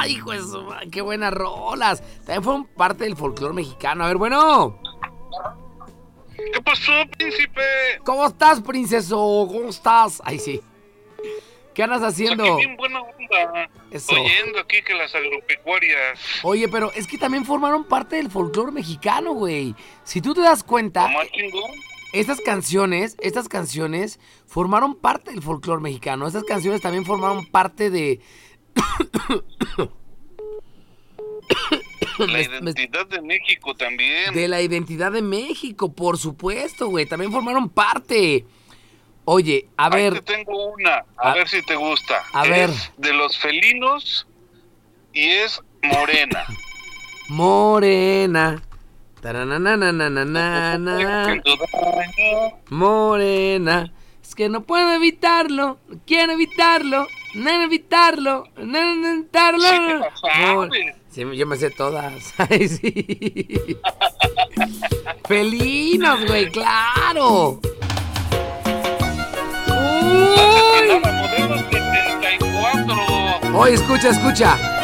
¡Ay, hijo de su madre! ¡Qué buenas rolas! También fueron parte del folclore mexicano. A ver, bueno. ¿Qué pasó, príncipe? ¿Cómo estás, princeso? ¿Cómo estás? Ay, sí. ¿Qué andas Pues haciendo? aquí bien buena onda. Eso. Oyendo aquí que las agropecuarias. Oye, pero es que también formaron parte del folclore mexicano, güey. Si tú te das cuenta, ¿Lo más chingón? estas canciones formaron parte del folclore mexicano. Estas canciones también formaron parte de... La identidad de México también. De la identidad de México, por supuesto, güey. También formaron parte. Oye, a Ahí ver... te tengo una, a ver si te gusta. A ver. Es de los felinos y es morena. Morena. Taranananananana. Morena. Es que no puedo evitarlo. No quiero evitarlo. No evitarlo. No evitarlo. Sí te la sabes. Sí, yo me sé todas. Ay, sí. Felinos, güey, claro. La Uy. modelo 74. Oye, escucha.